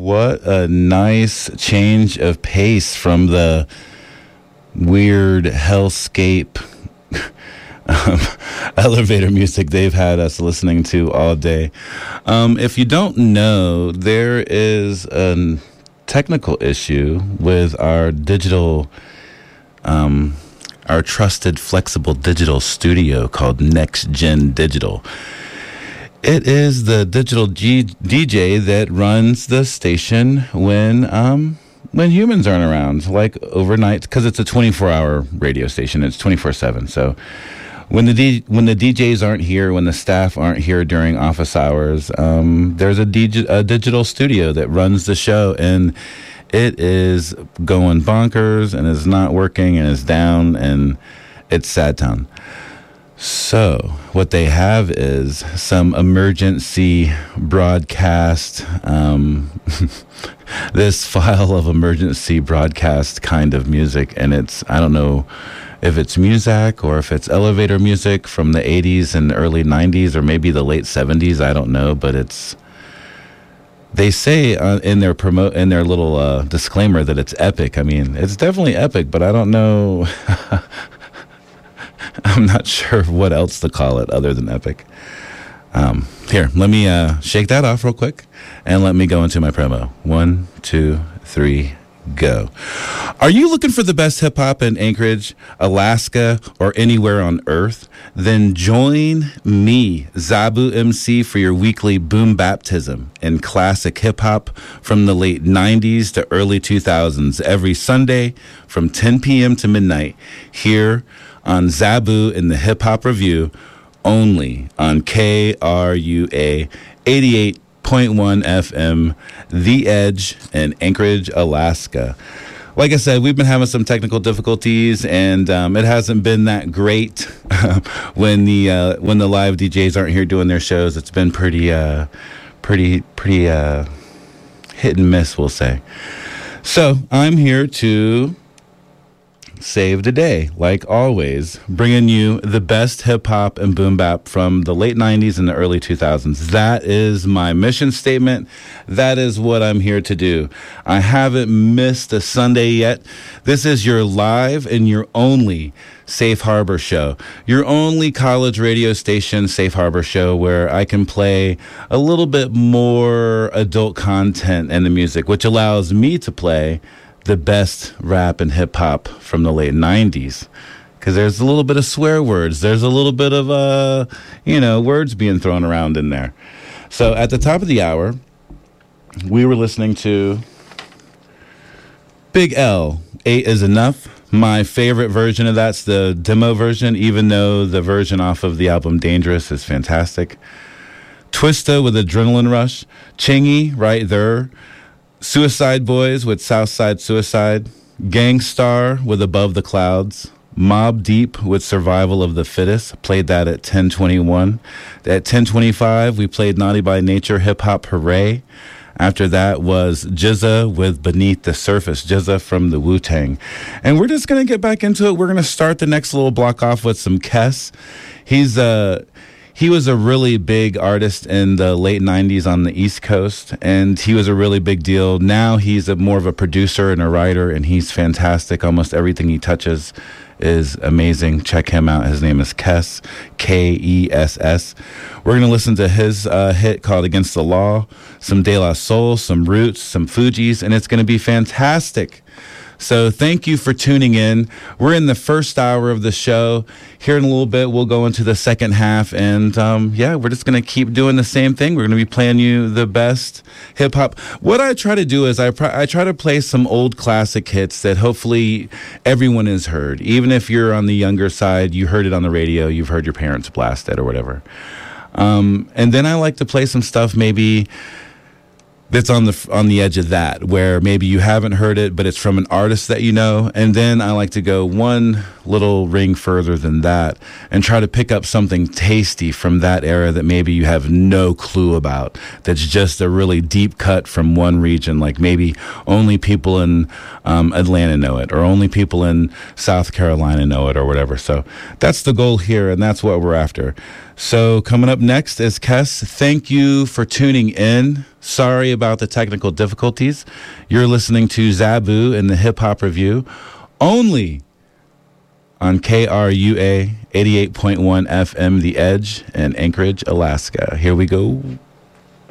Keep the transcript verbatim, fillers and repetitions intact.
What a nice change of pace from the weird hellscape um, elevator music they've had us listening to all day. Um, if you don't know, there is a technical issue with our digital, um, our trusted flexible digital studio called Next Gen Digital. It is the digital G- D J that runs the station when um, when humans aren't around, like overnight, because it's a twenty-four hour radio station. It's twenty-four seven. So when the D- when the D Js aren't here, when the staff aren't here during office hours, um, there's a, D- a digital studio that runs the show, and it is going bonkers and is not working and is down, and it's sad town. So what they have is some emergency broadcast, um, this file of emergency broadcast kind of music. And it's, I don't know if it's Muzak or if it's elevator music from the eighties and early nineties or maybe the late seventies. I don't know, but it's, they say uh, in their promote in their little uh, disclaimer that it's epic. I mean, it's definitely epic, but I don't know. I'm not sure what else to call it other than epic. Um, here, let me uh, shake that off real quick and let me go into my promo. One, two, three, go. Are you looking for the best hip hop in Anchorage, Alaska, or anywhere on earth? Then join me, Zabu M C, for your weekly boom baptism in classic hip hop from the late nineties to early two thousands every Sunday from ten p.m. to midnight here on Zabu in the Hip Hop Review, only on K R U A eighty-eight point one F M, The Edge in Anchorage, Alaska. Like I said, we've been having some technical difficulties, and um, it hasn't been that great when the uh, when the live D Js aren't here doing their shows. It's been pretty, uh, pretty, pretty uh, hit and miss, we'll say. So I'm here to save the day, like always, bringing you the best hip-hop and boom bap from the late nineties and the early two thousands. That is my mission statement. That is what I'm here to do. I haven't missed a Sunday yet. This is your live and your only Safe Harbor show, your only college radio station Safe Harbor show where I can play a little bit more adult content in the music, which allows me to play the best rap and hip hop from the late nineties. Because there's a little bit of swear words. There's a little bit of, uh, you know, words being thrown around in there. So at the top of the hour, we were listening to Big L, Eight Is Enough. My favorite version of that's the demo version, even though the version off of the album Dangerous is fantastic. Twista with Adrenaline Rush. Chingy, Right There. Suicide Boys with Southside Suicide, Gangstar with Above the Clouds, Mobb Deep with Survival of the Fittest, played that at ten twenty-one. At ten twenty-five, we played Naughty by Nature, Hip Hop Hooray. After that was J Z A with Beneath the Surface, J Z A from the Wu-Tang. And we're just going to get back into it. We're going to start the next little block off with some Kes. He's a... Uh, He was a really big artist in the late nineties on the East Coast, and he was a really big deal. Now he's a, more of a producer and a writer, and he's fantastic. Almost everything he touches is amazing. Check him out. His name is Kes, K E S S. We're going to listen to his uh, hit called Against the Law, some De La Soul, some Roots, some Fugees, and it's going to be fantastic. So thank you for tuning in. We're in the first hour of the show. Here in a little bit, we'll go into the second half. And, um, yeah, we're just going to keep doing the same thing. We're going to be playing you the best hip-hop. What I try to do is I, pr- I try to play some old classic hits that hopefully everyone has heard. Even if you're on the younger side, you heard it on the radio, you've heard your parents blast it or whatever. Um, and then I like to play some stuff maybe that's on the on the edge of that, where maybe you haven't heard it, but it's from an artist that you know. And then I like to go one little ring further than that and try to pick up something tasty from that era that maybe you have no clue about, that's just a really deep cut from one region, like maybe only people in um, Atlanta know it, or only people in South Carolina know it, or whatever. So that's the goal here, and that's what we're after. So coming up next is Kes. Thank you for tuning in. Sorry about the technical difficulties. You're listening to Zabu in the Hip Hop Review, only on K R U A eighty-eight point one F M, The Edge in Anchorage, Alaska. Here we go.